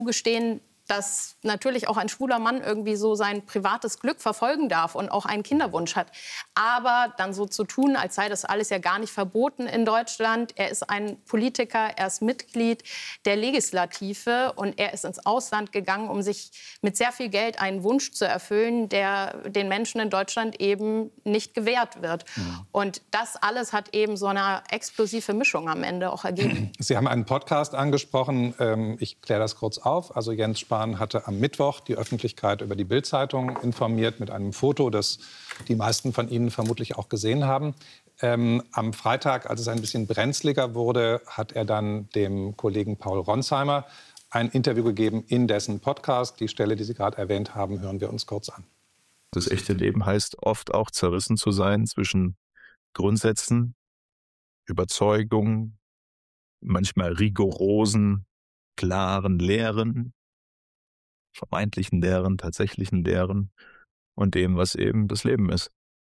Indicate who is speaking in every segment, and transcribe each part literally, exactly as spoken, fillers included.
Speaker 1: zugestehen, dass natürlich auch ein schwuler Mann irgendwie so sein privates Glück verfolgen darf und auch einen Kinderwunsch hat. Aber dann so zu tun, als sei das alles ja gar nicht verboten in Deutschland. Er ist ein Politiker, er ist Mitglied der Legislative und er ist ins Ausland gegangen, um sich mit sehr viel Geld einen Wunsch zu erfüllen, der den Menschen in Deutschland eben nicht gewährt wird. Mhm. Und das alles hat eben so eine explosive Mischung am Ende auch ergeben.
Speaker 2: Sie haben einen Podcast angesprochen. Ich kläre das kurz auf. Also Jens Spahn hatte am Mittwoch die Öffentlichkeit über die Bild-Zeitung informiert mit einem Foto, das die meisten von Ihnen vermutlich auch gesehen haben. Ähm, am Freitag, als es ein bisschen brenzliger wurde, hat er dann dem Kollegen Paul Ronsheimer ein Interview gegeben in dessen Podcast. Die Stelle, die Sie gerade erwähnt haben, hören wir uns kurz an.
Speaker 3: Das echte Leben heißt oft auch zerrissen zu sein zwischen Grundsätzen, Überzeugungen, manchmal rigorosen, klaren Lehren, vermeintlichen Lehren, tatsächlichen Lehren und dem, was eben das Leben ist.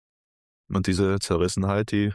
Speaker 3: Und diese Zerrissenheit, die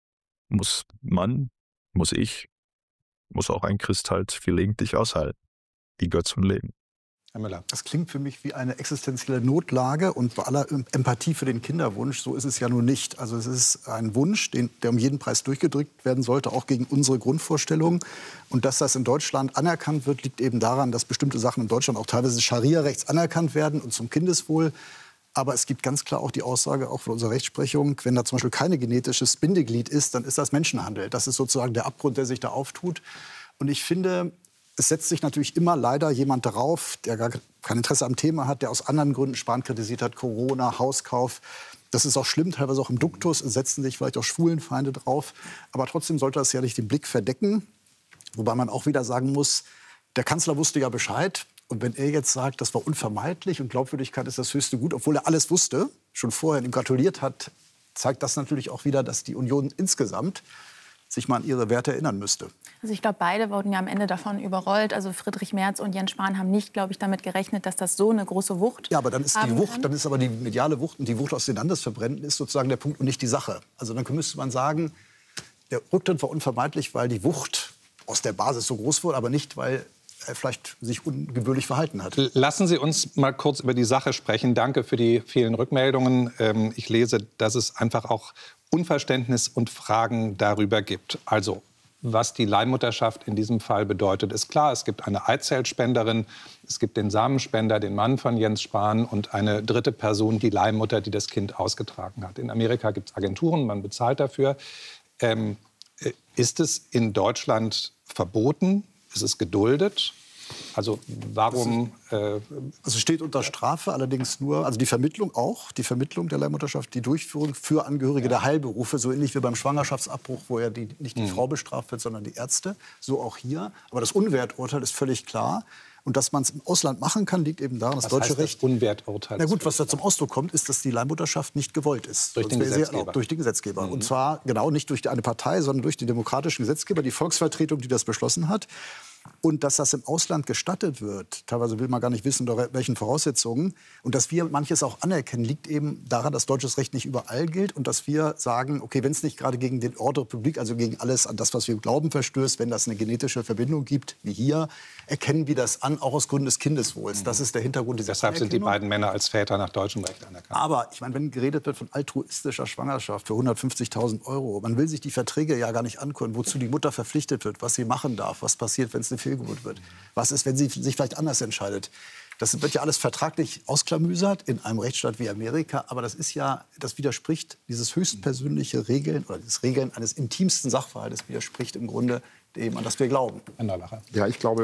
Speaker 3: muss man, muss ich, muss auch ein Christ halt gelegentlich aushalten. Die gehört zum Leben.
Speaker 2: Herr Müller.
Speaker 4: Das klingt für mich wie eine existenzielle Notlage und bei aller Empathie für den Kinderwunsch, so ist es ja nun nicht. Also es ist ein Wunsch, den, der um jeden Preis durchgedrückt werden sollte, auch gegen unsere Grundvorstellungen. Und dass das in Deutschland anerkannt wird, liegt eben daran, dass bestimmte Sachen in Deutschland auch teilweise Scharia-rechts anerkannt werden und zum Kindeswohl. Aber es gibt ganz klar auch die Aussage, auch von unserer Rechtsprechung, wenn da zum Beispiel kein genetisches Bindeglied ist, dann ist das Menschenhandel. Das ist sozusagen der Abgrund, der sich da auftut. Und ich finde, es setzt sich natürlich immer leider jemand darauf, der gar kein Interesse am Thema hat, der aus anderen Gründen Spahn kritisiert hat, Corona, Hauskauf. Das ist auch schlimm, teilweise auch im Duktus. Es setzen sich vielleicht auch Schwulenfeinde drauf. Aber trotzdem sollte das ja nicht den Blick verdecken. Wobei man auch wieder sagen muss, der Kanzler wusste ja Bescheid. Und wenn er jetzt sagt, das war unvermeidlich und Glaubwürdigkeit ist das höchste Gut, obwohl er alles wusste, schon vorher ihm gratuliert hat, zeigt das natürlich auch wieder, dass die Union insgesamt sich mal an ihre Werte erinnern müsste.
Speaker 5: Also ich glaube, beide wurden ja am Ende davon überrollt. Also Friedrich Merz und Jens Spahn haben nicht, glaube ich, damit gerechnet, dass das so eine große Wucht
Speaker 4: Ja, aber dann ist die
Speaker 5: haben
Speaker 4: Wucht,
Speaker 5: kann.
Speaker 4: dann ist aber die mediale Wucht und die Wucht aus den Landesverbränden ist sozusagen der Punkt und nicht die Sache. Also dann müsste man sagen, der Rücktritt war unvermeidlich, weil die Wucht aus der Basis so groß wurde, aber nicht, weil er vielleicht sich ungebührlich verhalten hat.
Speaker 2: Lassen Sie uns mal kurz über die Sache sprechen. Danke für die vielen Rückmeldungen. Ich lese, dass es einfach auch Unverständnis und Fragen darüber gibt. Also, was die Leihmutterschaft in diesem Fall bedeutet, ist klar. Es gibt eine Eizellspenderin, es gibt den Samenspender, den Mann von Jens Spahn und eine dritte Person, die Leihmutter, die das Kind ausgetragen hat. In Amerika gibt es Agenturen, man bezahlt dafür. Ähm, ist es in Deutschland verboten? Ist es geduldet? Also warum? Äh
Speaker 4: also steht unter Strafe, allerdings nur, also die Vermittlung auch, die Vermittlung der Leihmutterschaft, die Durchführung für Angehörige ja. der Heilberufe, so ähnlich wie beim Schwangerschaftsabbruch, wo ja die, nicht die mhm. Frau bestraft wird, sondern die Ärzte, so auch hier. Aber das Unwerturteil ist völlig klar. Und dass man es im Ausland machen kann, liegt eben daran, dass
Speaker 2: was
Speaker 4: deutsche
Speaker 2: heißt
Speaker 4: Recht.
Speaker 2: Das Unwerturteil.
Speaker 4: Na gut, was da zum Ausdruck kommt, ist, dass die Leihmutterschaft nicht gewollt ist.
Speaker 2: Durch den Gesetzgeber.
Speaker 4: Sehr, durch den Gesetzgeber. Mhm. Und zwar genau nicht durch eine Partei, sondern durch den demokratischen Gesetzgeber, die Volksvertretung, die das beschlossen hat. Und dass das im Ausland gestattet wird, teilweise will man gar nicht wissen, unter welchen Voraussetzungen. Und dass wir manches auch anerkennen, liegt eben daran, dass deutsches Recht nicht überall gilt. Und dass wir sagen, okay, wenn es nicht gerade gegen den Ordre public, also gegen alles an das, was wir glauben, verstößt, wenn das eine genetische Verbindung gibt, wie hier, erkennen wir das an, auch aus Gründen des Kindeswohls. Das ist der Hintergrund dieser
Speaker 2: Deshalb sind die beiden Männer als Väter nach deutschem Recht anerkannt.
Speaker 4: Aber ich meine, wenn geredet wird von altruistischer Schwangerschaft für hundertfünfzigtausend Euro, man will sich die Verträge ja gar nicht angucken, wozu die Mutter verpflichtet wird, was sie machen darf, was passiert, wenn es eine Fehlgeburt wird. Was ist, wenn sie sich vielleicht anders entscheidet? Das wird ja alles vertraglich ausklamüsert in einem Rechtsstaat wie Amerika. Aber das ist ja, das widerspricht, dieses höchstpersönliche Regeln oder das Regeln eines intimsten Sachverhaltes widerspricht im Grunde dem, an das wir glauben.
Speaker 6: Ja, ich glaube,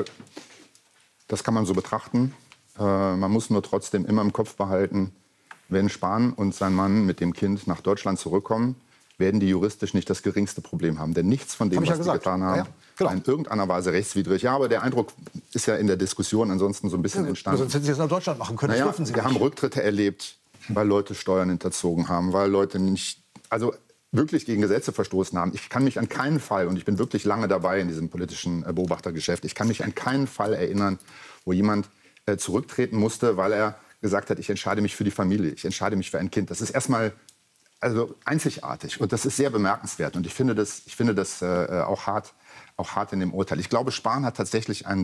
Speaker 6: das kann man so betrachten. Äh, man muss nur trotzdem immer im Kopf behalten, wenn Spahn und sein Mann mit dem Kind nach Deutschland zurückkommen, werden die juristisch nicht das geringste Problem haben. Denn nichts von dem,
Speaker 4: Hab
Speaker 6: was
Speaker 4: ja
Speaker 6: sie getan haben,
Speaker 4: ja, ja. Genau.
Speaker 6: in irgendeiner Weise rechtswidrig. Ja, aber der Eindruck ist ja in der Diskussion ansonsten so ein bisschen
Speaker 4: Ja,
Speaker 6: entstanden.
Speaker 4: sonst hätten Sie es nach Deutschland machen können.
Speaker 6: Naja,
Speaker 4: Das dürfen Sie
Speaker 6: wir
Speaker 4: nicht.
Speaker 6: haben Rücktritte erlebt, weil Leute Steuern hinterzogen haben, weil Leute nicht, also wirklich gegen Gesetze verstoßen haben. Ich kann mich an keinen Fall, und ich bin wirklich lange dabei in diesem politischen äh, Beobachtergeschäft, ich kann mich an keinen Fall erinnern, wo jemand äh, zurücktreten musste, weil er gesagt hat, ich entscheide mich für die Familie, ich entscheide mich für ein Kind. Das ist erstmal also einzigartig und das ist sehr bemerkenswert. Und ich finde das, ich finde das äh, auch, hart, auch hart in dem Urteil. Ich glaube, Spahn hat tatsächlich ein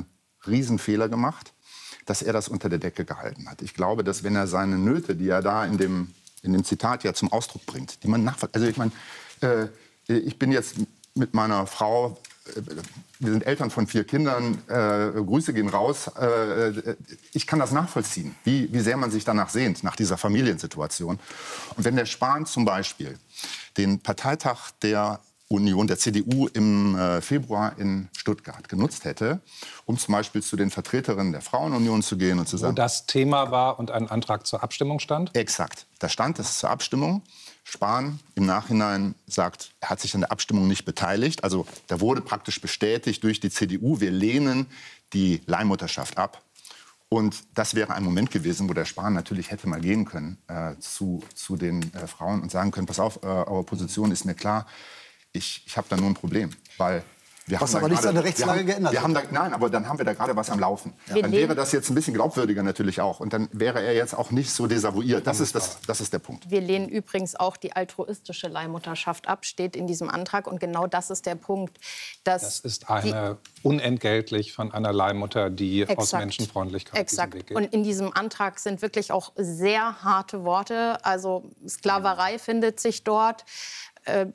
Speaker 6: Riesenfehler gemacht, dass er das unter der Decke gehalten hat. Ich glaube, dass wenn er seine Nöte, die er da in dem, in dem Zitat ja zum Ausdruck bringt, die man nachvollzieht. Also ich meine, äh, ich bin jetzt mit meiner Frau, äh, wir sind Eltern von vier Kindern, äh, Grüße gehen raus. Äh, ich kann das nachvollziehen, wie, wie sehr man sich danach sehnt, nach dieser Familiensituation. Und wenn der Spahn zum Beispiel den Parteitag der Union, der C D U im äh, Februar in Stuttgart genutzt hätte, um zum Beispiel zu den Vertreterinnen der Frauenunion zu gehen und zu sagen...
Speaker 2: Wo das Thema war und ein Antrag zur Abstimmung stand?
Speaker 6: Exakt. Da stand es zur Abstimmung. Spahn im Nachhinein sagt, er hat sich an der Abstimmung nicht beteiligt. Also da wurde praktisch bestätigt durch die C D U, wir lehnen die Leihmutterschaft ab. Und das wäre ein Moment gewesen, wo der Spahn natürlich hätte mal gehen können äh, zu, zu den äh, Frauen und sagen können, pass auf, äh, eure Position ist mir klar. Ich, ich habe da nur ein Problem, weil wir
Speaker 4: was
Speaker 6: haben
Speaker 4: aber
Speaker 6: da
Speaker 4: nichts an der Rechtslage
Speaker 6: haben,
Speaker 4: geändert
Speaker 6: wir haben da,
Speaker 4: hat.
Speaker 6: Nein, aber dann haben wir da gerade was am Laufen.
Speaker 1: Ja.
Speaker 6: Dann wäre das jetzt ein bisschen glaubwürdiger natürlich auch. Und dann wäre er jetzt auch nicht so desavouiert. Das ist, das, das ist der Punkt.
Speaker 1: Wir lehnen übrigens auch die altruistische Leihmutterschaft ab, steht in diesem Antrag. Und genau das ist der Punkt. Dass
Speaker 2: das ist eine unentgeltlich von einer Leihmutter, die
Speaker 1: Exakt.
Speaker 2: aus Menschenfreundlichkeit
Speaker 1: Exakt.
Speaker 2: diesen Weg geht.
Speaker 1: Und in diesem Antrag sind wirklich auch sehr harte Worte. Also Sklaverei findet sich dort. Äh,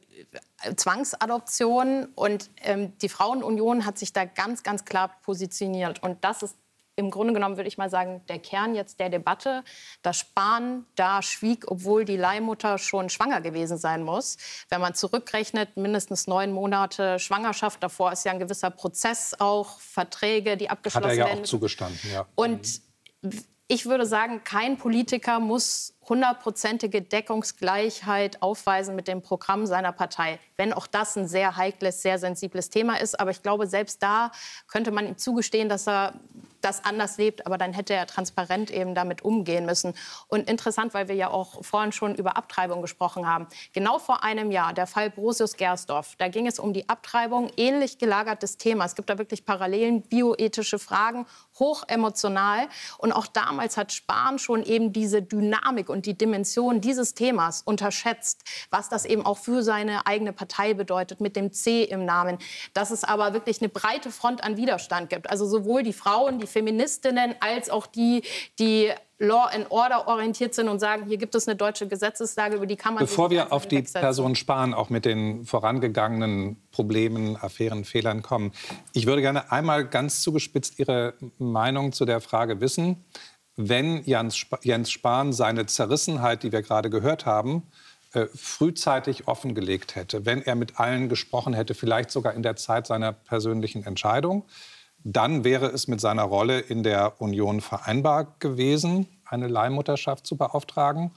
Speaker 1: Zwangsadoption und ähm, die Frauenunion hat sich da ganz, ganz klar positioniert. Und das ist im Grunde genommen, würde ich mal sagen, der Kern jetzt der Debatte, dass Spahn da schwieg, obwohl die Leihmutter schon schwanger gewesen sein muss. Wenn man zurückrechnet, mindestens neun Monate Schwangerschaft, davor ist ja ein gewisser Prozess auch, Verträge, die abgeschlossen werden.
Speaker 2: Hat er ja
Speaker 1: werden.
Speaker 2: auch zugestanden, ja.
Speaker 1: Und ich würde sagen, kein Politiker muss hundertprozentige Deckungsgleichheit aufweisen mit dem Programm seiner Partei. Wenn auch das ein sehr heikles, sehr sensibles Thema ist. Aber ich glaube, selbst da könnte man ihm zugestehen, dass er das anders lebt. Aber dann hätte er transparent eben damit umgehen müssen. Und interessant, weil wir ja auch vorhin schon über Abtreibung gesprochen haben. Genau vor einem Jahr, der Fall Brosius-Gersdorf, da ging es um die Abtreibung, ähnlich gelagertes Thema. Es gibt da wirklich Parallelen, bioethische Fragen, hochemotional. Und auch damals hat Spahn schon eben diese Dynamik und die Dimension dieses Themas unterschätzt, was das eben auch für seine eigene Partei bedeutet, mit dem C im Namen. Dass es aber wirklich eine breite Front an Widerstand gibt. Also sowohl die Frauen, die Feministinnen, als auch die, die Law and Order orientiert sind und sagen, hier gibt es eine deutsche Gesetzeslage, über die kann man...
Speaker 2: Bevor wir auf die Person Spahn auch mit den vorangegangenen Problemen, Affären, Fehlern kommen, ich würde gerne einmal ganz zugespitzt Ihre Meinung zu der Frage wissen. Wenn Jens Spahn seine Zerrissenheit, die wir gerade gehört haben, äh, frühzeitig offengelegt hätte, wenn er mit allen gesprochen hätte, vielleicht sogar in der Zeit seiner persönlichen Entscheidung, dann wäre es mit seiner Rolle in der Union vereinbar gewesen, eine Leihmutterschaft zu beauftragen.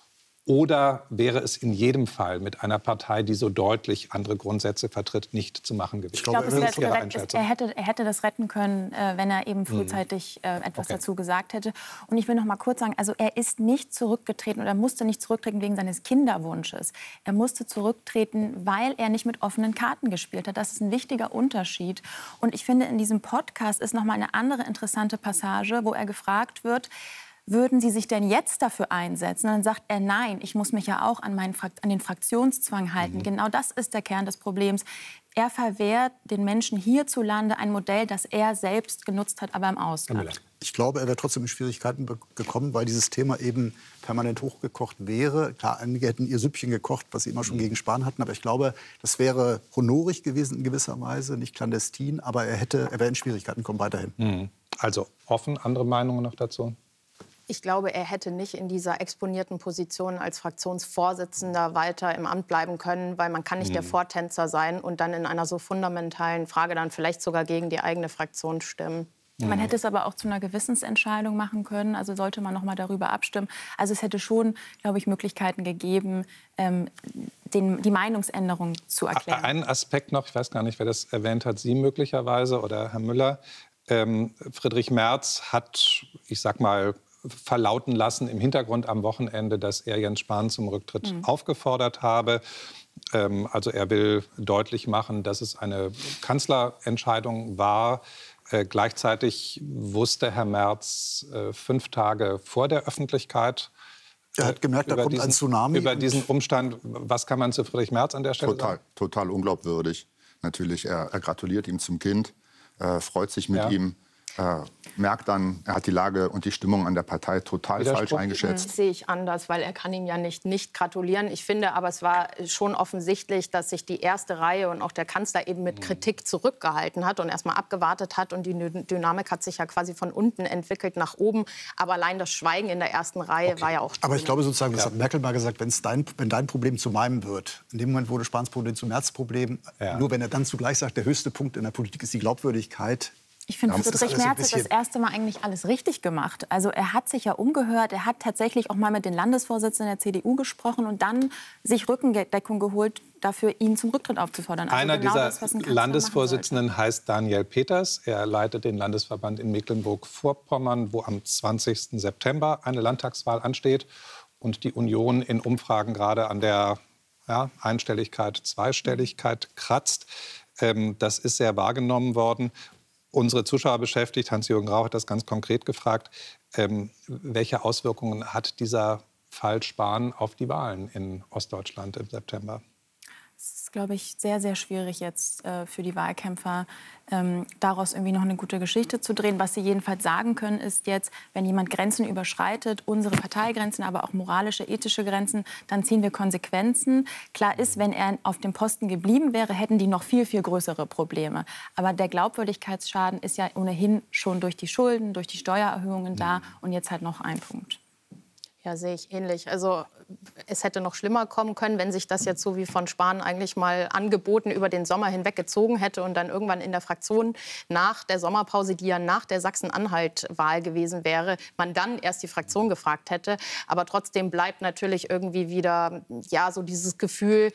Speaker 2: Oder wäre es in jedem Fall mit einer Partei, die so deutlich andere Grundsätze vertritt, nicht zu machen gewesen?
Speaker 5: Ich glaube, es wäre retten, er, hätte, er hätte das retten können, äh, wenn er eben frühzeitig äh, etwas okay. dazu gesagt hätte. Und ich will noch mal kurz sagen, also er ist nicht zurückgetreten oder musste nicht zurücktreten wegen seines Kinderwunsches. Er musste zurücktreten, weil er nicht mit offenen Karten gespielt hat. Das ist ein wichtiger Unterschied. Und ich finde, in diesem Podcast ist noch mal eine andere interessante Passage, wo er gefragt wird, würden Sie sich denn jetzt dafür einsetzen? Und dann sagt er, nein, ich muss mich ja auch an, meinen Frakt- an den Fraktionszwang halten. Mhm. Genau das ist der Kern des Problems. Er verwehrt den Menschen hierzulande ein Modell, das er selbst genutzt hat, aber im Ausland.
Speaker 4: Ich glaube, er wäre trotzdem in Schwierigkeiten gekommen, weil dieses Thema eben permanent hochgekocht wäre. Klar, einige hätten ihr Süppchen gekocht, was sie immer schon gegen Spahn hatten. Aber ich glaube, das wäre honorig gewesen in gewisser Weise, nicht clandestin. Aber er, hätte, er wäre in Schwierigkeiten gekommen weiterhin.
Speaker 2: Mhm. Also offen, andere Meinungen noch dazu?
Speaker 1: Ich glaube, er hätte nicht in dieser exponierten Position als Fraktionsvorsitzender weiter im Amt bleiben können, weil man kann nicht mhm. der Vortänzer sein und dann in einer so fundamentalen Frage dann vielleicht sogar gegen die eigene Fraktion stimmen.
Speaker 5: Man hätte es aber auch zu einer Gewissensentscheidung machen können. Also sollte man noch mal darüber abstimmen. Also es hätte schon, glaube ich, Möglichkeiten gegeben, ähm, den, die Meinungsänderung zu erklären.
Speaker 2: Ein Aspekt noch, ich weiß gar nicht, wer das erwähnt hat, Sie möglicherweise oder Herr Müller. Ähm, Friedrich Merz hat, ich sag mal, verlauten lassen im Hintergrund am Wochenende, dass er Jens Spahn zum Rücktritt mhm. aufgefordert habe. Ähm, also er will deutlich machen, dass es eine Kanzlerentscheidung war. Äh, gleichzeitig wusste Herr Merz äh, fünf Tage vor der Öffentlichkeit,
Speaker 4: er hat gemerkt, da kommt
Speaker 2: diesen,
Speaker 4: ein Tsunami.
Speaker 2: Über diesen Umstand, was kann man zu Friedrich Merz an der Stelle
Speaker 6: total,
Speaker 2: sagen?
Speaker 6: Total unglaubwürdig. Natürlich, er, er gratuliert ihm zum Kind, äh, freut sich mit
Speaker 2: ja.
Speaker 6: ihm. äh, merkt dann, er hat die Lage und die Stimmung an der Partei total falsch eingeschätzt.
Speaker 1: Das sehe ich anders, weil er kann ihm ja nicht nicht gratulieren. Ich finde aber, es war schon offensichtlich, dass sich die erste Reihe und auch der Kanzler eben mit Kritik zurückgehalten hat und erstmal abgewartet hat. Und die Dynamik hat sich ja quasi von unten entwickelt nach oben. Aber allein das Schweigen in der ersten Reihe okay. war ja auch...
Speaker 4: Aber ich glaube sozusagen, das ja. hat Merkel mal gesagt, wenn's dein, wenn dein Problem zu meinem wird. In dem Moment wurde Spahns Problem zum Märzproblem. Ja. Nur wenn er dann zugleich sagt, der höchste Punkt in der Politik ist die Glaubwürdigkeit.
Speaker 5: Ich finde, Friedrich Merz hat das erste Mal eigentlich alles richtig gemacht. Also er hat sich ja umgehört, er hat tatsächlich auch mal mit den Landesvorsitzenden der C D U gesprochen und dann sich Rückendeckung geholt, dafür ihn zum Rücktritt aufzufordern. Also
Speaker 2: Einer
Speaker 5: genau
Speaker 2: dieser
Speaker 5: das, was ein
Speaker 2: Landesvorsitzenden heißt Daniel Peters. Er leitet den Landesverband in Mecklenburg-Vorpommern, wo am zwanzigsten September eine Landtagswahl ansteht und die Union in Umfragen gerade an der ja, Einstelligkeit, Zweistelligkeit kratzt. Ähm, das ist sehr wahrgenommen worden. Unsere Zuschauer beschäftigt, Hans-Jürgen Rau hat das ganz konkret gefragt, ähm, welche Auswirkungen hat dieser Fall Spahn auf die Wahlen in Ostdeutschland im September?
Speaker 5: Es ist, glaube ich, sehr, sehr schwierig jetzt äh, für die Wahlkämpfer, ähm, daraus irgendwie noch eine gute Geschichte zu drehen. Was sie jedenfalls sagen können, ist jetzt, wenn jemand Grenzen überschreitet, unsere Parteigrenzen, aber auch moralische, ethische Grenzen, dann ziehen wir Konsequenzen. Klar ist, wenn er auf dem Posten geblieben wäre, hätten die noch viel, viel größere Probleme. Aber der Glaubwürdigkeitsschaden ist ja ohnehin schon durch die Schulden, durch die Steuererhöhungen da. Und jetzt halt noch ein Punkt.
Speaker 1: Ja, sehe ich ähnlich. Also es hätte noch schlimmer kommen können, wenn sich das jetzt so wie von Spahn eigentlich mal angeboten über den Sommer hinweg gezogen hätte und dann irgendwann in der Fraktion nach der Sommerpause, die ja nach der Sachsen-Anhalt-Wahl gewesen wäre, man dann erst die Fraktion gefragt hätte. Aber trotzdem bleibt natürlich irgendwie wieder ja so dieses Gefühl,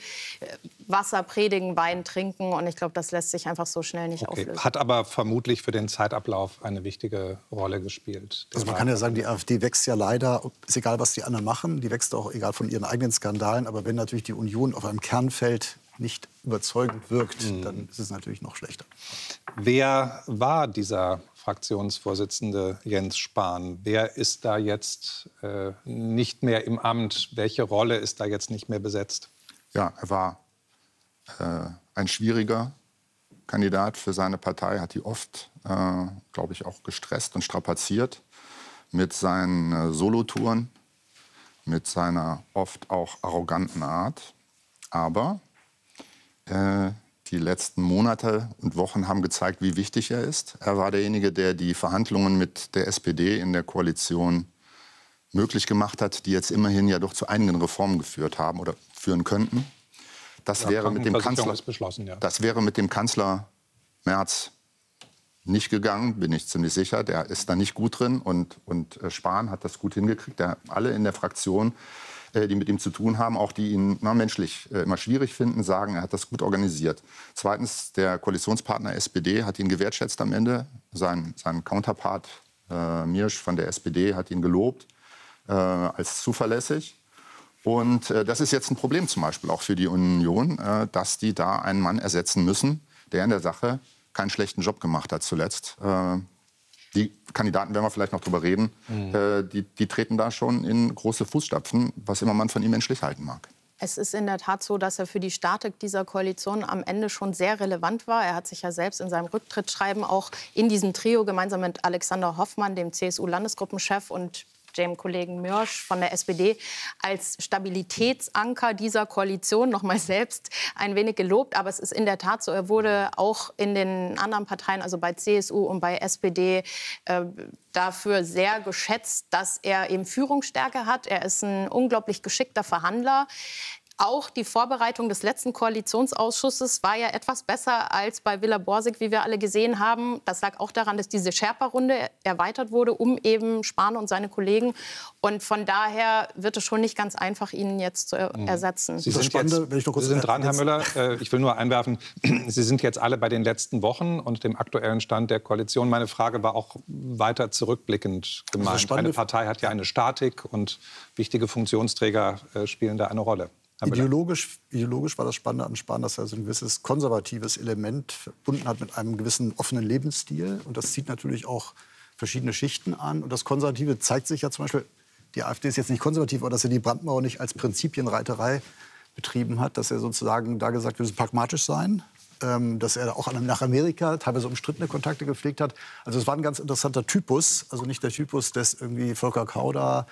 Speaker 1: Wasser predigen, Wein trinken. Und ich glaube, das lässt sich einfach so schnell nicht
Speaker 2: okay.
Speaker 1: auflösen.
Speaker 2: Hat aber vermutlich für den Zeitablauf eine wichtige Rolle gespielt.
Speaker 4: Also man kann ja sagen, die AfD wächst ja leider, ist egal, was die anderen machen, die wächst auch egal von ihren eigenen Skandalen. Aber wenn natürlich die Union auf einem Kernfeld nicht überzeugend wirkt, mhm. dann ist es natürlich noch schlechter.
Speaker 2: Wer war dieser Fraktionsvorsitzende Jens Spahn? Wer ist da jetzt äh, nicht mehr im Amt? Welche Rolle ist da jetzt nicht mehr besetzt?
Speaker 6: Ja, er war äh, ein schwieriger Kandidat für seine Partei, hat die oft, äh, glaube ich, auch gestresst und strapaziert mit seinen äh, Solotouren, mit seiner oft auch arroganten Art. Aber äh, die letzten Monate und Wochen haben gezeigt, wie wichtig er ist. Er war derjenige, der die Verhandlungen mit der S P D in der Koalition möglich gemacht hat, die jetzt immerhin ja doch zu einigen Reformen geführt haben oder führen könnten. Das, ja, wäre, mit dem Kanzler,
Speaker 2: ist beschlossen, ja.
Speaker 6: das wäre mit dem Kanzler Merz nicht gegangen, bin ich ziemlich sicher. Der ist da nicht gut drin und, und äh, Spahn hat das gut hingekriegt. Der, alle in der Fraktion, äh, die mit ihm zu tun haben, auch die ihn na, menschlich äh, immer schwierig finden, sagen, er hat das gut organisiert. Zweitens, der Koalitionspartner S P D hat ihn gewertschätzt am Ende. Sein, sein Counterpart äh, Mirsch von der S P D hat ihn gelobt äh, als zuverlässig. Und äh, das ist jetzt ein Problem zum Beispiel auch für die Union, äh, dass die da einen Mann ersetzen müssen, der in der Sache keinen schlechten Job gemacht hat zuletzt. Äh, die Kandidaten, werden wir vielleicht noch drüber reden, mhm. äh, die, die treten da schon in große Fußstapfen, was immer man von ihm menschlich halten mag.
Speaker 1: Es ist in der Tat so, dass er für die Statik dieser Koalition am Ende schon sehr relevant war. Er hat sich ja selbst in seinem Rücktrittsschreiben auch in diesem Trio gemeinsam mit Alexander Hoffmann, dem C S U-Landesgruppenchef, und dem Kollegen Mirsch von der S P D als Stabilitätsanker dieser Koalition noch mal selbst ein wenig gelobt. Aber es ist in der Tat so, er wurde auch in den anderen Parteien, also bei C S U und bei S P D, äh, dafür sehr geschätzt, dass er eben Führungsstärke hat. Er ist ein unglaublich geschickter Verhandler. Auch die Vorbereitung des letzten Koalitionsausschusses war ja etwas besser als bei Villa Borsig, wie wir alle gesehen haben. Das lag auch daran, dass diese Sherpa-Runde erweitert wurde, um eben Spahn und seine Kollegen. Und von daher wird es schon nicht ganz einfach, ihn jetzt zu ersetzen.
Speaker 2: Sie sind, jetzt, Sie sind dran, Herr Müller. Ich will nur einwerfen, Sie sind jetzt alle bei den letzten Wochen und dem aktuellen Stand der Koalition. Meine Frage war auch weiter zurückblickend gemeint. Eine Partei hat ja eine Statik und wichtige Funktionsträger spielen da eine Rolle.
Speaker 4: Ideologisch, ideologisch war das Spannende an Spahn, dass er so ein gewisses konservatives Element verbunden hat mit einem gewissen offenen Lebensstil. Und das zieht natürlich auch verschiedene Schichten an. Und das Konservative zeigt sich ja zum Beispiel, die AfD ist jetzt nicht konservativ, aber dass er die Brandmauer nicht als Prinzipienreiterei betrieben hat, dass er sozusagen da gesagt hat, wir müssen pragmatisch sein. ähm, dass er auch nach Amerika teilweise umstrittene Kontakte gepflegt hat. Also es war ein ganz interessanter Typus, also nicht der Typus des irgendwie Volker Kauder,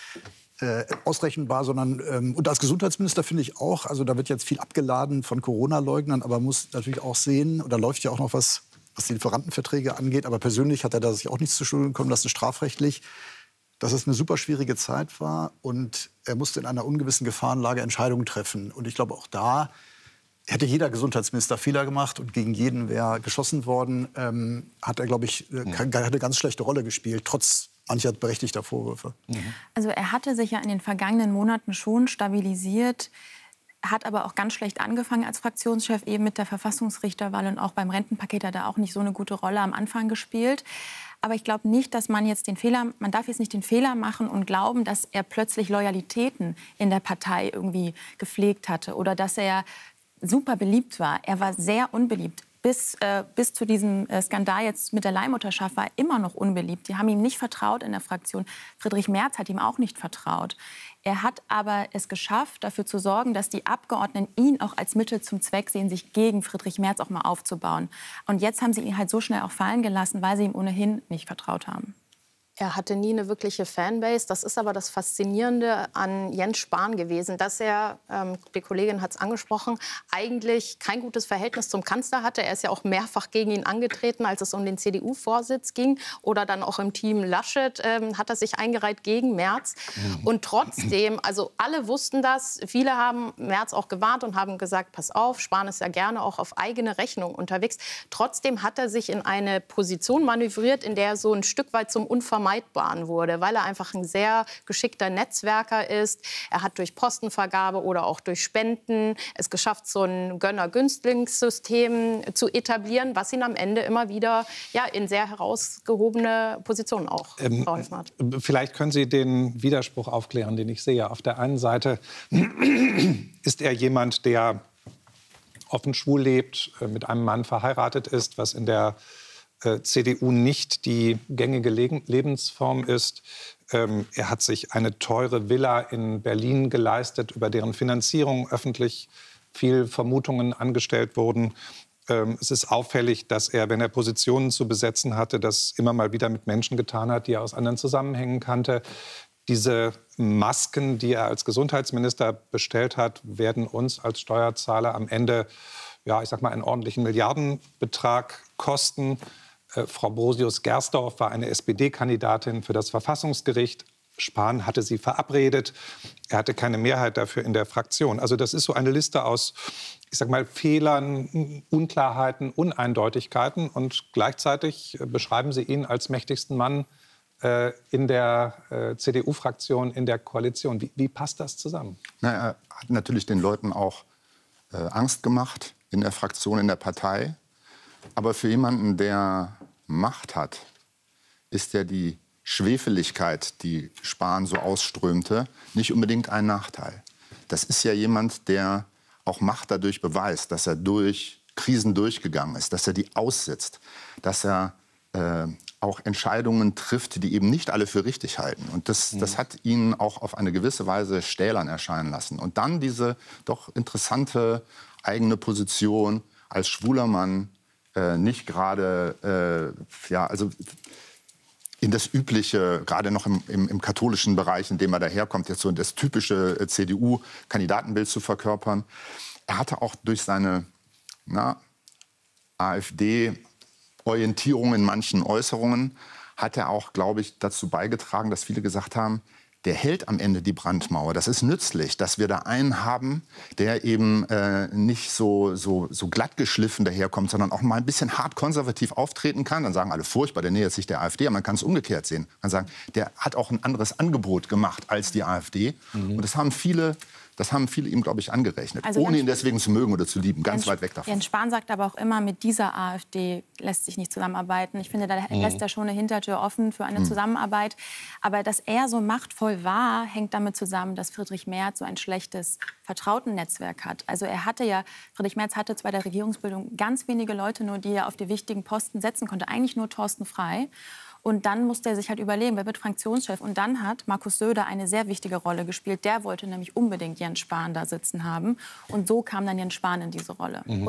Speaker 4: Äh, ausrechenbar, sondern ähm, und als Gesundheitsminister finde ich auch, also da wird jetzt viel abgeladen von Corona-Leugnern, aber man muss natürlich auch sehen, und da läuft ja auch noch was, was die Lieferantenverträge angeht, aber persönlich hat er da sich auch nichts zu Schulden kommen lassen, strafrechtlich, dass es eine super schwierige Zeit war und er musste in einer ungewissen Gefahrenlage Entscheidungen treffen. Und ich glaube, auch da hätte jeder Gesundheitsminister Fehler gemacht und gegen jeden wäre geschossen worden, ähm, hat er, glaube ich, äh, eine ganz schlechte Rolle gespielt, trotz mancher berechtigter Vorwürfe.
Speaker 5: Also er hatte sich ja in den vergangenen Monaten schon stabilisiert, hat aber auch ganz schlecht angefangen als Fraktionschef, eben mit der Verfassungsrichterwahl und auch beim Rentenpaket hat er auch nicht so eine gute Rolle am Anfang gespielt. Aber ich glaube nicht, dass man jetzt den Fehler, man darf jetzt nicht den Fehler machen und glauben, dass er plötzlich Loyalitäten in der Partei irgendwie gepflegt hatte oder dass er super beliebt war. Er war sehr unbeliebt. Bis, äh, bis zu diesem äh, Skandal jetzt mit der Leihmutterschaft war er immer noch unbeliebt. Die haben ihm nicht vertraut in der Fraktion. Friedrich Merz hat ihm auch nicht vertraut. Er hat aber es geschafft, dafür zu sorgen, dass die Abgeordneten ihn auch als Mittel zum Zweck sehen, sich gegen Friedrich Merz auch mal aufzubauen. Und jetzt haben sie ihn halt so schnell auch fallen gelassen, weil sie ihm ohnehin nicht vertraut haben.
Speaker 1: Er hatte nie eine wirkliche Fanbase. Das ist aber das Faszinierende an Jens Spahn gewesen, dass er, ähm, die Kollegin hat es angesprochen, eigentlich kein gutes Verhältnis zum Kanzler hatte. Er ist ja auch mehrfach gegen ihn angetreten, als es um den C D U-Vorsitz ging. Oder dann auch im Team Laschet ähm, hat er sich eingereiht gegen Merz. Mhm. Und trotzdem, also alle wussten das, viele haben Merz auch gewarnt und haben gesagt, pass auf, Spahn ist ja gerne auch auf eigene Rechnung unterwegs. Trotzdem hat er sich in eine Position manövriert, in der er so ein Stück weit zum Unvermeidbaren wurde, weil er einfach ein sehr geschickter Netzwerker ist. Er hat durch Postenvergabe oder auch durch Spenden es geschafft, so ein Gönner-Günstlings-System zu etablieren, was ihn am Ende immer wieder ja, in sehr herausgehobene Positionen auch ähm, verholfen hat.
Speaker 2: Vielleicht können Sie den Widerspruch aufklären, den ich sehe. Auf der einen Seite ist er jemand, der offen schwul lebt, mit einem Mann verheiratet ist, was in der C D U nicht die gängige Lebensform ist. Ähm, er hat sich eine teure Villa in Berlin geleistet, über deren Finanzierung öffentlich viel Vermutungen angestellt wurden. Ähm, es ist auffällig, dass er, wenn er Positionen zu besetzen hatte, das immer mal wieder mit Menschen getan hat, die er aus anderen Zusammenhängen kannte. Diese Masken, die er als Gesundheitsminister bestellt hat, werden uns als Steuerzahler am Ende, ja, ich sag mal, einen ordentlichen Milliardenbetrag kosten. Frau Brosius-Gersdorf war eine S P D-Kandidatin für das Verfassungsgericht. Spahn hatte sie verabredet. Er hatte keine Mehrheit dafür in der Fraktion. Also das ist so eine Liste aus, ich sag mal, Fehlern, Unklarheiten, Uneindeutigkeiten. Und gleichzeitig beschreiben Sie ihn als mächtigsten Mann äh, in der äh, C D U-Fraktion, in der Koalition. Wie, wie passt das zusammen?
Speaker 6: Na, er hat natürlich den Leuten auch äh, Angst gemacht in der Fraktion, in der Partei. Aber für jemanden, der Macht hat, ist ja die Schwefeligkeit, die Spahn so ausströmte, nicht unbedingt ein Nachteil. Das ist ja jemand, der auch Macht dadurch beweist, dass er durch Krisen durchgegangen ist, dass er die aussitzt, dass er äh, auch Entscheidungen trifft, die eben nicht alle für richtig halten. Und das, das hat ihn auch auf eine gewisse Weise stählern erscheinen lassen. Und dann diese doch interessante eigene Position als schwuler Mann, Äh, nicht gerade, äh, ja, also in das übliche, gerade noch im, im, im katholischen Bereich, in dem er daherkommt, jetzt so das typische äh, C D U-Kandidatenbild zu verkörpern. Er hatte auch durch seine na, AfD-Orientierung in manchen Äußerungen, hat er auch, glaube ich, dazu beigetragen, dass viele gesagt haben, der hält am Ende die Brandmauer. Das ist nützlich, dass wir da einen haben, der eben äh, nicht so, so, so glatt geschliffen daherkommt, sondern auch mal ein bisschen hart konservativ auftreten kann. Dann sagen alle, furchtbar, der nähert sich der AfD. Aber man kann es umgekehrt sehen. Man kann sagen, der hat auch ein anderes Angebot gemacht als die AfD. Mhm. Und das haben viele... Das haben viele ihm, glaube ich, angerechnet, also ohne ihn deswegen zu mögen oder zu lieben. Ganz
Speaker 5: Jens,
Speaker 6: weit weg davon.
Speaker 5: Jens Spahn sagt aber auch immer, mit dieser AfD lässt sich nicht zusammenarbeiten. Ich finde, da mhm. lässt er schon eine Hintertür offen für eine mhm. Zusammenarbeit. Aber dass er so machtvoll war, hängt damit zusammen, dass Friedrich Merz so ein schlechtes Vertrautennetzwerk hat. Also er hatte ja, Friedrich Merz hatte zwar der Regierungsbildung ganz wenige Leute nur, die er auf die wichtigen Posten setzen konnte. Eigentlich nur Thorsten Frey. Und dann musste er sich halt überlegen, wer wird Fraktionschef. Und dann hat Markus Söder eine sehr wichtige Rolle gespielt. Der wollte nämlich unbedingt Jens Spahn da sitzen haben. Und so kam dann Jens Spahn in diese Rolle.
Speaker 1: Mhm. Und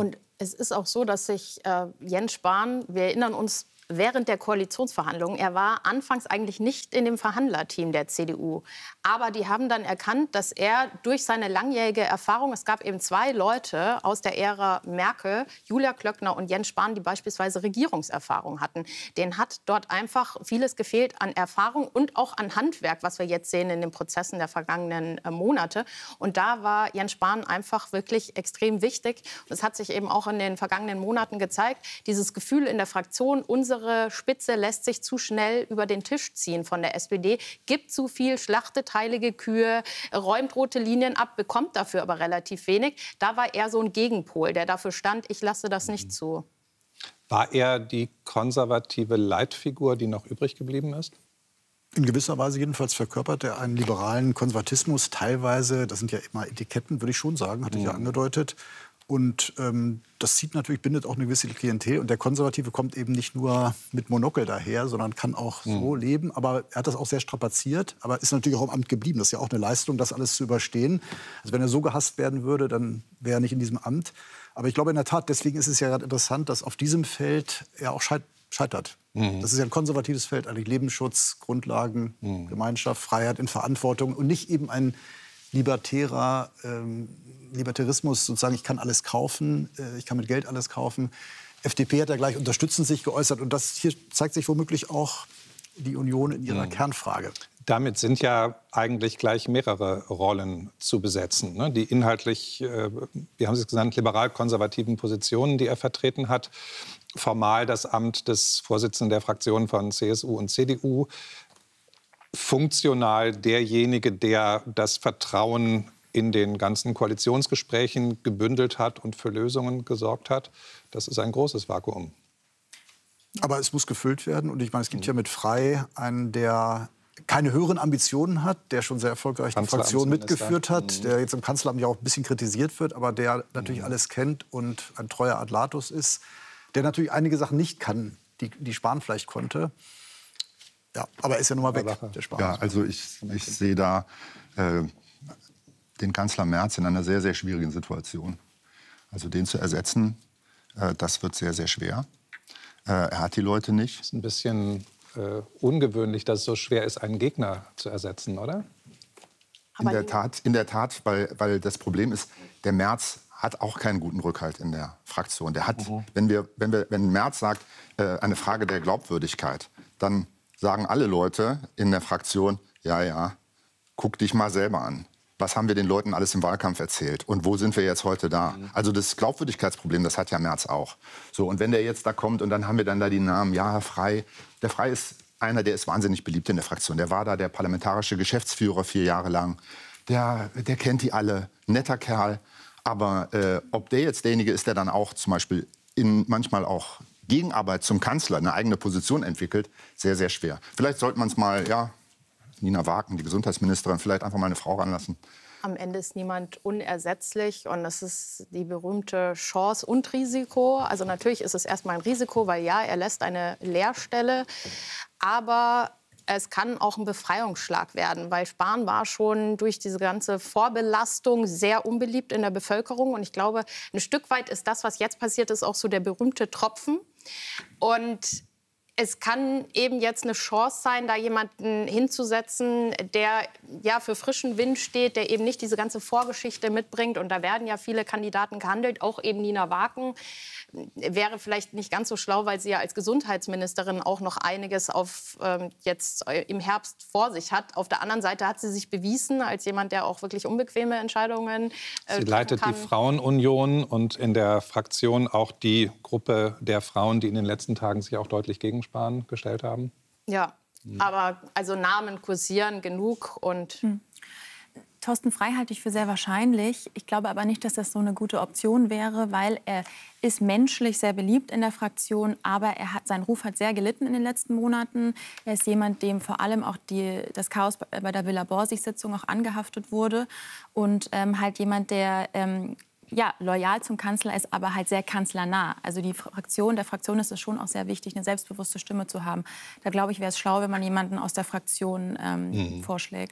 Speaker 1: Es ist auch so, dass sich äh, Jens Spahn, wir erinnern uns, während der Koalitionsverhandlungen, er war anfangs eigentlich nicht in dem Verhandlerteam der C D U. Aber die haben dann erkannt, dass er durch seine langjährige Erfahrung, es gab eben zwei Leute aus der Ära Merkel, Julia Klöckner und Jens Spahn, die beispielsweise Regierungserfahrung hatten. Denen hat dort einfach vieles gefehlt an Erfahrung und auch an Handwerk, was wir jetzt sehen in den Prozessen der vergangenen äh, Monate. Und da war Jens Spahn einfach wirklich extrem wichtig. Und es hat sich eben auch in den vergangenen Monaten gezeigt, dieses Gefühl in der Fraktion, unsere Spitze lässt sich zu schnell über den Tisch ziehen von der S P D, gibt zu viel, schlachtet heilige Kühe, räumt rote Linien ab, bekommt dafür aber relativ wenig. Da war er so ein Gegenpol, der dafür stand, ich lasse das nicht zu.
Speaker 2: War er die konservative Leitfigur, die noch übrig geblieben ist?
Speaker 4: In gewisser Weise jedenfalls verkörpert er einen liberalen Konservatismus. Teilweise, das sind ja immer Etiketten, würde ich schon sagen, hatte ich ja angedeutet. Und ähm, das zieht natürlich, bindet auch eine gewisse Klientel. Und der Konservative kommt eben nicht nur mit Monokel daher, sondern kann auch so mhm. leben. Aber er hat das auch sehr strapaziert, aber ist natürlich auch im Amt geblieben. Das ist ja auch eine Leistung, das alles zu überstehen. Also wenn er so gehasst werden würde, dann wäre er nicht in diesem Amt. Aber ich glaube in der Tat, deswegen ist es ja gerade interessant, dass auf diesem Feld er auch scheit scheitert. Mhm. Das ist ja ein konservatives Feld, eigentlich Lebensschutz, Grundlagen, mhm. Gemeinschaft, Freiheit in Verantwortung und nicht eben ein libertärer ähm, Libertarismus, sozusagen, ich kann alles kaufen, äh, ich kann mit Geld alles kaufen. F D P hat ja gleich unterstützend sich geäußert. Und das hier zeigt sich womöglich auch die Union in ihrer mhm. Kernfrage.
Speaker 2: Damit sind ja eigentlich gleich mehrere Rollen zu besetzen, ne? Die inhaltlich, äh, wie haben Sie es genannt, liberal-konservativen Positionen, die er vertreten hat. Formal das Amt des Vorsitzenden der Fraktionen von C S U und C D U. Funktional derjenige, der das Vertrauen in den ganzen Koalitionsgesprächen gebündelt hat und für Lösungen gesorgt hat. Das ist ein großes Vakuum.
Speaker 4: Aber es muss gefüllt werden. Und ich meine, es gibt ja mit Frei einen, der keine höheren Ambitionen hat, der schon sehr erfolgreich die Fraktion mitgeführt hat, mhm. der jetzt im Kanzleramt ja auch ein bisschen kritisiert wird, aber der natürlich mhm. alles kennt und ein treuer Adlatus ist, der natürlich einige Sachen nicht kann, die, die Spahn vielleicht konnte. Ja, aber er ist ja nun mal weg, der Spahn.
Speaker 6: Ja, also ich, ich sehe da äh, den Kanzler Merz in einer sehr, sehr schwierigen Situation. Also den zu ersetzen, äh, das wird sehr, sehr schwer. Äh, er hat die Leute nicht.
Speaker 2: Das ist ein bisschen äh, ungewöhnlich, dass es so schwer ist, einen Gegner zu ersetzen, oder?
Speaker 6: In der Tat, in der Tat, weil, weil das Problem ist, der Merz hat auch keinen guten Rückhalt in der Fraktion. Der hat, mhm. wenn wir, wenn wir, wenn Merz sagt, äh, eine Frage der Glaubwürdigkeit, dann sagen alle Leute in der Fraktion, ja, ja, guck dich mal selber an. Was haben wir den Leuten alles im Wahlkampf erzählt? Und wo sind wir jetzt heute da? Mhm. Also das Glaubwürdigkeitsproblem, das hat ja Merz auch. So, und wenn der jetzt da kommt und dann haben wir dann da die Namen, ja, Frei. Der Frei ist einer, der ist wahnsinnig beliebt in der Fraktion. Der war da der parlamentarische Geschäftsführer vier Jahre lang. Der, der kennt die alle, netter Kerl. Aber äh, ob der jetzt derjenige ist, der dann auch zum Beispiel in manchmal auch Gegenarbeit zum Kanzler, eine eigene Position entwickelt, sehr, sehr schwer. Vielleicht sollte man es mal, ja, Nina Wagen, die Gesundheitsministerin, vielleicht einfach mal eine Frau ranlassen.
Speaker 1: Am Ende ist niemand unersetzlich und das ist die berühmte Chance und Risiko. Also natürlich ist es erstmal ein Risiko, weil ja, er lässt eine Leerstelle, aber es kann auch ein Befreiungsschlag werden, weil Spahn war schon durch diese ganze Vorbelastung sehr unbeliebt in der Bevölkerung. Und ich glaube, ein Stück weit ist das, was jetzt passiert ist, auch so der berühmte Tropfen. Und es kann eben jetzt eine Chance sein, da jemanden hinzusetzen, der ja für frischen Wind steht, der eben nicht diese ganze Vorgeschichte mitbringt. Und da werden ja viele Kandidaten gehandelt, auch eben Nina Wagen. Wäre vielleicht nicht ganz so schlau, weil sie ja als Gesundheitsministerin auch noch einiges auf, ähm, jetzt im Herbst vor sich hat. Auf der anderen Seite hat sie sich bewiesen als jemand, der auch wirklich unbequeme Entscheidungen äh,
Speaker 2: Sie leitet
Speaker 1: kann.
Speaker 2: die Frauenunion und in der Fraktion auch die Gruppe der Frauen, die in den letzten Tagen sich auch deutlich gegen Spahn gestellt haben.
Speaker 1: Ja, hm. aber also Namen kursieren genug und...
Speaker 5: Hm. Thorsten Frei halte ich für sehr wahrscheinlich. Ich glaube aber nicht, dass das so eine gute Option wäre, weil er ist menschlich sehr beliebt in der Fraktion, aber er hat, sein Ruf hat sehr gelitten in den letzten Monaten. Er ist jemand, dem vor allem auch die, das Chaos bei der Villa Borsig-Sitzung auch angehaftet wurde und ähm, halt jemand, der ähm, ja, loyal zum Kanzler ist, aber halt sehr kanzlernah. Also die Fraktion, der Fraktion ist es schon auch sehr wichtig, eine selbstbewusste Stimme zu haben. Da glaube ich, wäre es schlau, wenn man jemanden aus der Fraktion ähm, mhm. vorschlägt.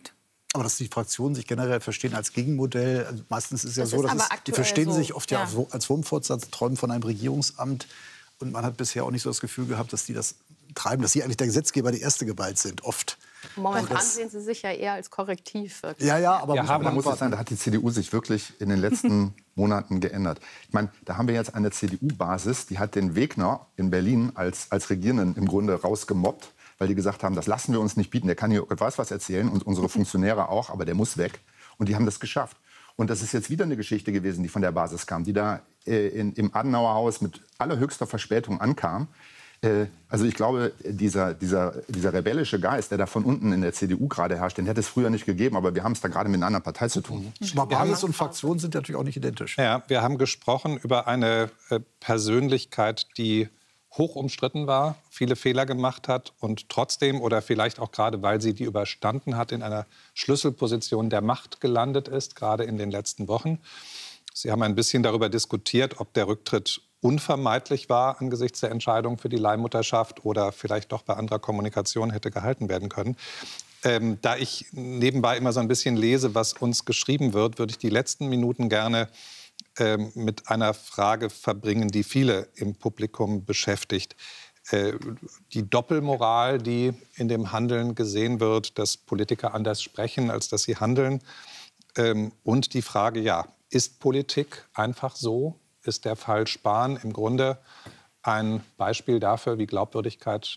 Speaker 4: Aber dass die Fraktionen sich generell verstehen als Gegenmodell, also meistens ist es ja
Speaker 5: Das
Speaker 4: so,
Speaker 5: ist
Speaker 4: dass
Speaker 5: aber
Speaker 4: es, die verstehen
Speaker 5: aktuell so,
Speaker 4: sich oft ja,
Speaker 5: ja.
Speaker 4: als Wurmfortsatz, träumen von einem Regierungsamt. Und man hat bisher auch nicht so das Gefühl gehabt, dass die das treiben, dass sie eigentlich der Gesetzgeber der erste Gewalt sind, oft.
Speaker 1: Momentan
Speaker 4: das,
Speaker 1: sehen Sie sich ja eher als Korrektiv. Wirklich.
Speaker 4: Ja, ja, aber
Speaker 2: Ja,
Speaker 4: muss
Speaker 2: haben-
Speaker 6: Da
Speaker 4: man
Speaker 6: muss ich
Speaker 4: abwarten.
Speaker 6: sagen, da hat die C D U sich wirklich in den letzten Monaten geändert. Ich meine, da haben wir jetzt eine C D U-Basis, die hat den Wegner in Berlin als, als Regierenden im Grunde rausgemobbt, weil die gesagt haben, das lassen wir uns nicht bieten. Der kann hier Gott weiß was erzählen und unsere Funktionäre auch, aber der muss weg. Und die haben das geschafft. Und das ist jetzt wieder eine Geschichte gewesen, die von der Basis kam, die da äh, in, im Adenauerhaus mit allerhöchster Verspätung ankam. Äh, also ich glaube, dieser, dieser, dieser rebellische Geist, der da von unten in der C D U gerade herrscht, den hätte es früher nicht gegeben. Aber wir haben es da gerade mit einer anderen Partei zu tun.
Speaker 4: Aber Basis und Fraktion sind natürlich auch nicht identisch.
Speaker 2: Ja, wir haben gesprochen über eine äh, Persönlichkeit, die hoch umstritten war, viele Fehler gemacht hat und trotzdem oder vielleicht auch gerade, weil sie die überstanden hat, in einer Schlüsselposition der Macht gelandet ist, gerade in den letzten Wochen. Sie haben ein bisschen darüber diskutiert, ob der Rücktritt unvermeidlich war angesichts der Entscheidung für die Leihmutterschaft oder vielleicht doch bei anderer Kommunikation hätte gehalten werden können. Ähm, da ich nebenbei immer so ein bisschen lese, was uns geschrieben wird, würde ich die letzten Minuten gerne ähm, mit einer Frage verbringen, die viele im Publikum beschäftigt. Äh, die Doppelmoral, die in dem Handeln gesehen wird, dass Politiker anders sprechen, als dass sie handeln. Ähm, und die Frage, ja, ist Politik einfach so? Ist der Fall Spahn im Grunde ein Beispiel dafür, wie Glaubwürdigkeit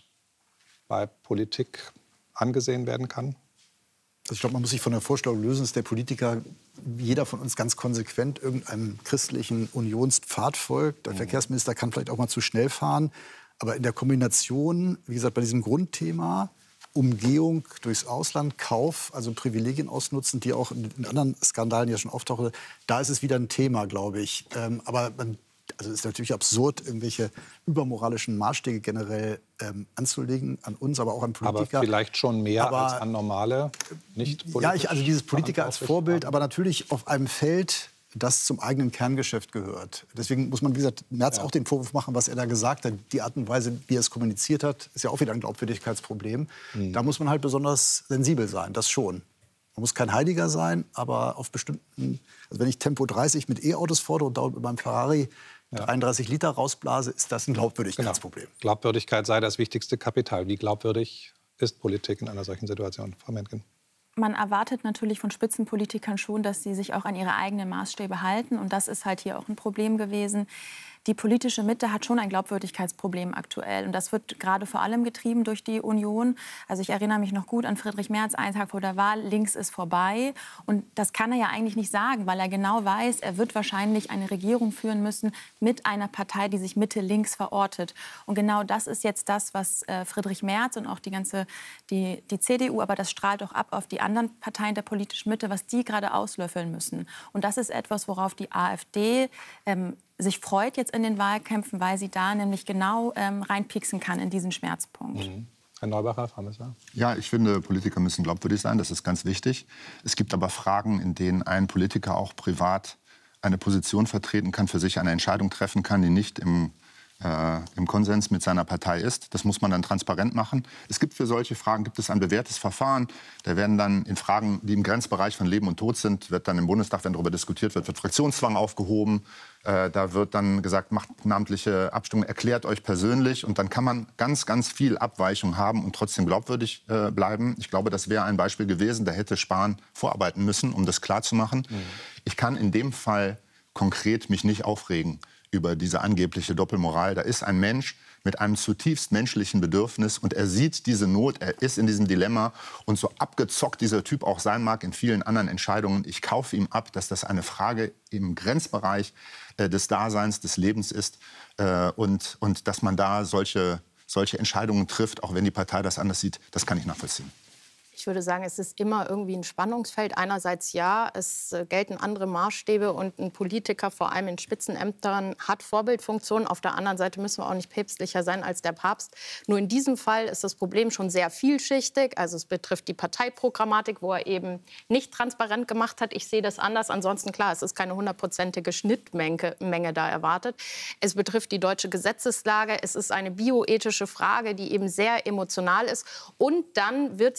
Speaker 2: bei Politik angesehen werden kann?
Speaker 4: Also ich glaube, man muss sich von der Vorstellung lösen, dass der Politiker, jeder von uns ganz konsequent irgendeinem christlichen Unionspfad folgt. Der mhm. Verkehrsminister kann vielleicht auch mal zu schnell fahren. Aber in der Kombination, wie gesagt, bei diesem Grundthema, Umgehung durchs Ausland, Kauf, also Privilegien ausnutzen, die auch in, in anderen Skandalen ja schon auftauchen, da ist es wieder ein Thema, glaube ich. Ähm, aber man, also es ist natürlich absurd, irgendwelche übermoralischen Maßstäbe generell ähm, anzulegen an uns, aber auch an Politiker.
Speaker 2: Aber vielleicht schon mehr
Speaker 4: aber,
Speaker 2: als an normale, nicht politisch
Speaker 4: Ja, ich, also dieses Politiker als Vorbild,
Speaker 2: haben.
Speaker 4: aber natürlich auf einem Feld, das zum eigenen Kerngeschäft gehört. Deswegen muss man, wie gesagt, Merz ja. auch den Vorwurf machen, was er da gesagt hat. Die Art und Weise, wie er es kommuniziert hat, ist ja auch wieder ein Glaubwürdigkeitsproblem. Mhm. Da muss man halt besonders sensibel sein, das schon. Man muss kein Heiliger sein, aber auf bestimmten... Also wenn ich Tempo dreißig mit E-Autos fordere und dauernd mit meinem Ferrari ja. dreiunddreißig Liter rausblase, ist das ein Glaubwürdigkeitsproblem.
Speaker 2: Genau. Glaubwürdigkeit sei das wichtigste Kapital. Wie glaubwürdig ist Politik in einer solchen Situation, Frau Mentgen?
Speaker 5: Man erwartet natürlich von Spitzenpolitikern schon, dass sie sich auch an ihre eigenen Maßstäbe halten. Und das ist halt hier auch ein Problem gewesen. Die politische Mitte hat schon ein Glaubwürdigkeitsproblem aktuell. Und das wird gerade vor allem getrieben durch die Union. Also ich erinnere mich noch gut an Friedrich Merz, einen Tag vor der Wahl, links ist vorbei. Und das kann er ja eigentlich nicht sagen, weil er genau weiß, er wird wahrscheinlich eine Regierung führen müssen mit einer Partei, die sich Mitte-links verortet. Und genau das ist jetzt das, was äh, Friedrich Merz und auch die ganze die, die C D U, aber das strahlt auch ab auf die anderen Parteien der politischen Mitte, was die gerade auslöffeln müssen. Und das ist etwas, worauf die AfD ähm, sich freut jetzt in den Wahlkämpfen, weil sie da nämlich genau ähm, reinpieksen kann in diesen Schmerzpunkt.
Speaker 2: Mhm. Herr Neubacher, Frau Messer.
Speaker 6: Ja, ich finde, Politiker müssen glaubwürdig sein, das ist ganz wichtig. Es gibt aber Fragen, in denen ein Politiker auch privat eine Position vertreten kann, für sich eine Entscheidung treffen kann, die nicht im Äh, im Konsens mit seiner Partei ist. Das muss man dann transparent machen. Es gibt für solche Fragen gibt es ein bewährtes Verfahren. Da werden dann in Fragen, die im Grenzbereich von Leben und Tod sind, wird dann im Bundestag, wenn darüber diskutiert wird, wird Fraktionszwang aufgehoben. Äh, da wird dann gesagt, macht namentliche Abstimmung, erklärt euch persönlich. Und dann kann man ganz, ganz viel Abweichung haben und trotzdem glaubwürdig äh, bleiben. Ich glaube, das wäre ein Beispiel gewesen. Da hätte Spahn vorarbeiten müssen, um das klarzumachen. Mhm. Ich kann in dem Fall konkret mich nicht aufregen über diese angebliche Doppelmoral. Da ist ein Mensch mit einem zutiefst menschlichen Bedürfnis und er sieht diese Not, er ist in diesem Dilemma und so abgezockt dieser Typ auch sein mag in vielen anderen Entscheidungen. Ich kaufe ihm ab, dass das eine Frage im Grenzbereich äh, des Daseins, des Lebens ist äh, und, und dass man da solche, solche Entscheidungen trifft, auch wenn die Partei das anders sieht, das kann ich nachvollziehen.
Speaker 1: Ich würde sagen, es ist immer irgendwie ein Spannungsfeld. Einerseits ja, es äh, gelten andere Maßstäbe und ein Politiker, vor allem in Spitzenämtern, hat Vorbildfunktionen. Auf der anderen Seite müssen wir auch nicht päpstlicher sein als der Papst. Nur in diesem Fall ist das Problem schon sehr vielschichtig. Also es betrifft die Parteiprogrammatik, wo er eben nicht transparent gemacht hat. Ich sehe das anders. Ansonsten klar, es ist keine hundertprozentige Schnittmenge Menge da erwartet. Es betrifft die deutsche Gesetzeslage. Es ist eine bioethische Frage, die eben sehr emotional ist. Und dann wird sie geführt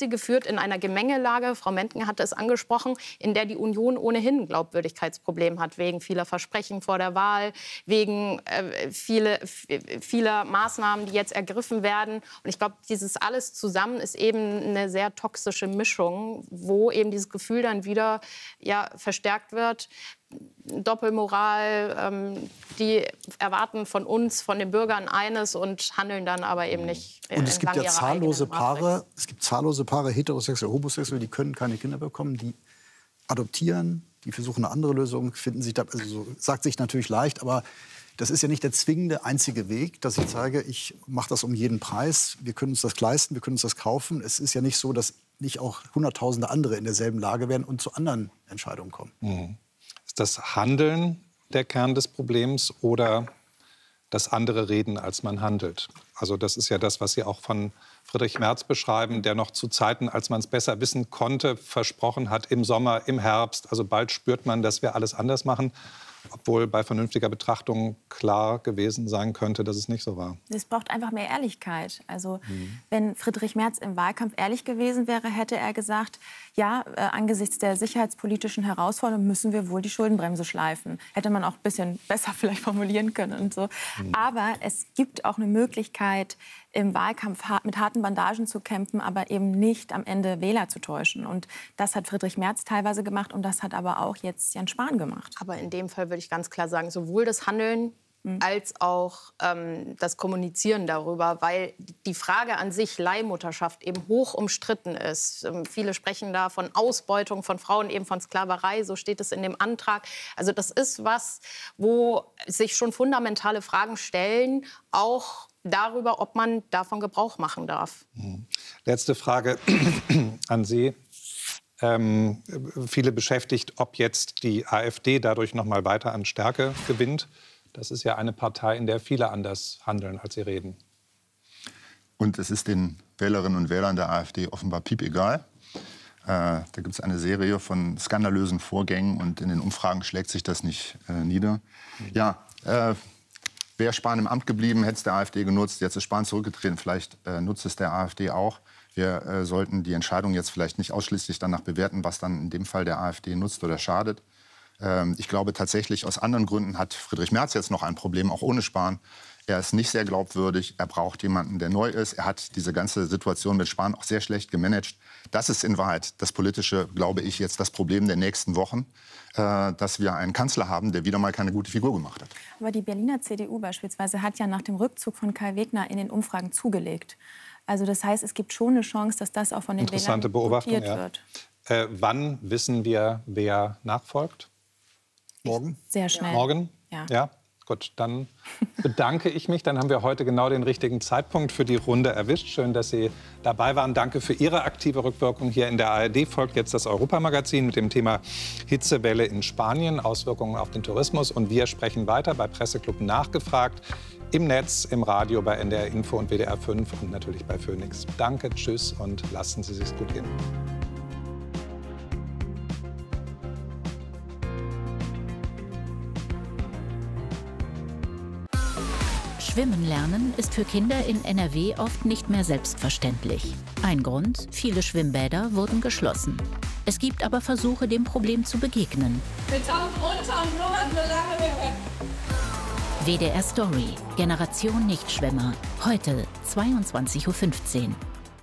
Speaker 1: damit in einer Gemengelage, Frau Mentgen hatte es angesprochen, in der die Union ohnehin ein Glaubwürdigkeitsproblem hat, wegen vieler Versprechen vor der Wahl, wegen äh, viele, vieler Maßnahmen, die jetzt ergriffen werden. Und ich glaube, dieses alles zusammen ist eben eine sehr toxische Mischung, wo eben dieses Gefühl dann wieder ja, verstärkt wird. Doppelmoral, ähm, die erwarten von uns, von den Bürgern eines und handeln dann aber eben nicht.
Speaker 4: Und es gibt ja zahllose Paare, es gibt zahllose Paare, heterosexuell, homosexuell, die können keine Kinder bekommen, die adoptieren, die versuchen eine andere Lösung, finden sich da, also so, sagt sich natürlich leicht, aber das ist ja nicht der zwingende einzige Weg, dass ich sage, ich mache das um jeden Preis, wir können uns das leisten, wir können uns das kaufen. Es ist ja nicht so, dass nicht auch hunderttausende andere in derselben Lage wären und zu anderen Entscheidungen kommen.
Speaker 2: Mhm. Ist das Handeln der Kern des Problems oder das andere Reden, als man handelt? Also das ist ja das, was Sie auch von Friedrich Merz beschreiben, der noch zu Zeiten, als man es besser wissen konnte, versprochen hat, im Sommer, im Herbst, also bald spürt man, dass wir alles anders machen. Obwohl bei vernünftiger Betrachtung klar gewesen sein könnte, dass es nicht so war.
Speaker 5: Es braucht einfach mehr Ehrlichkeit. Also mhm. wenn Friedrich Merz im Wahlkampf ehrlich gewesen wäre, hätte er gesagt, ja, äh, angesichts der sicherheitspolitischen Herausforderungen müssen wir wohl die Schuldenbremse schleifen. Hätte man auch ein bisschen besser vielleicht formulieren können und so. Mhm. Aber es gibt auch eine Möglichkeit, im Wahlkampf mit harten Bandagen zu kämpfen, aber eben nicht am Ende Wähler zu täuschen. Und das hat Friedrich Merz teilweise gemacht und das hat aber auch jetzt Jens Spahn gemacht.
Speaker 1: Aber in dem Fall würde ich ganz klar sagen, sowohl das Handeln mhm. als auch ähm, das Kommunizieren darüber, weil die Frage an sich, Leihmutterschaft, eben hoch umstritten ist. Ähm, viele sprechen da von Ausbeutung von Frauen, eben von Sklaverei, so steht es in dem Antrag. Also das ist was, wo sich schon fundamentale Fragen stellen, auch darüber, ob man davon Gebrauch machen darf.
Speaker 2: Letzte Frage an Sie. Ähm, viele beschäftigt, ob jetzt die AfD dadurch noch mal weiter an Stärke gewinnt. Das ist ja eine Partei, in der viele anders handeln, als sie reden.
Speaker 6: Und es ist den Wählerinnen und Wählern der AfD offenbar piepegal. Äh, da gibt es eine Serie von skandalösen Vorgängen und in den Umfragen schlägt sich das nicht äh, nieder. Ja, äh, wäre Spahn im Amt geblieben, hätte es der AfD genutzt. Jetzt ist Spahn zurückgetreten, vielleicht äh, nutzt es der AfD auch. Wir äh, sollten die Entscheidung jetzt vielleicht nicht ausschließlich danach bewerten, was dann in dem Fall der AfD nutzt oder schadet. Ähm, ich glaube tatsächlich, aus anderen Gründen hat Friedrich Merz jetzt noch ein Problem, auch ohne Spahn. Er ist nicht sehr glaubwürdig, er braucht jemanden, der neu ist. Er hat diese ganze Situation mit Spahn auch sehr schlecht gemanagt. Das ist in Wahrheit das politische, glaube ich, jetzt das Problem der nächsten Wochen, äh, dass wir einen Kanzler haben, der wieder mal keine gute Figur gemacht hat.
Speaker 5: Aber die Berliner C D U beispielsweise hat ja nach dem Rückzug von Kai Wegner in den Umfragen zugelegt. Also das heißt, es gibt schon eine Chance, dass das auch von den Wählern
Speaker 2: Beobachtung, ja.
Speaker 5: wird.
Speaker 2: Äh, wann wissen wir, wer nachfolgt?
Speaker 4: Morgen?
Speaker 5: Sehr schnell.
Speaker 2: Morgen?
Speaker 5: Ja.
Speaker 2: Ja. Gut, dann bedanke ich mich. Dann haben wir heute genau den richtigen Zeitpunkt für die Runde erwischt. Schön, dass Sie dabei waren. Danke für Ihre aktive Rückwirkung hier in der A R D. Folgt jetzt das Europamagazin mit dem Thema Hitzewelle in Spanien, Auswirkungen auf den Tourismus. Und wir sprechen weiter bei Presseclub Nachgefragt, im Netz, im Radio, bei N D R Info und W D R fünf und natürlich bei Phoenix. Danke, tschüss und lassen Sie es sich gut gehen.
Speaker 7: Schwimmen lernen ist für Kinder in N R W oft nicht mehr selbstverständlich. Ein Grund, viele Schwimmbäder wurden geschlossen. Es gibt aber Versuche, dem Problem zu begegnen.
Speaker 8: Wir tauchen runter und blubbern so lange wir können.
Speaker 7: W D R Story, Generation Nichtschwimmer, heute zweiundzwanzig Uhr fünfzehn.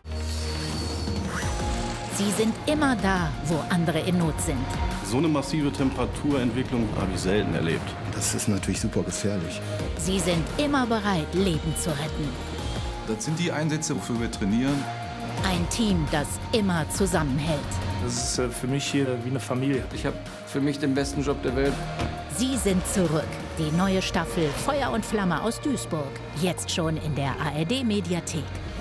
Speaker 7: Sie sind immer da, wo andere in Not sind.
Speaker 9: So eine massive Temperaturentwicklung habe ich selten erlebt.
Speaker 10: Das ist natürlich super gefährlich.
Speaker 7: Sie sind immer bereit, Leben zu retten.
Speaker 11: Das sind die Einsätze, wofür wir trainieren.
Speaker 7: Ein Team, das immer zusammenhält.
Speaker 12: Das ist für mich hier wie eine Familie.
Speaker 13: Ich habe für mich den besten Job der Welt.
Speaker 7: Sie sind zurück. Die neue Staffel Feuer und Flamme aus Duisburg. Jetzt schon in der A R D Mediathek.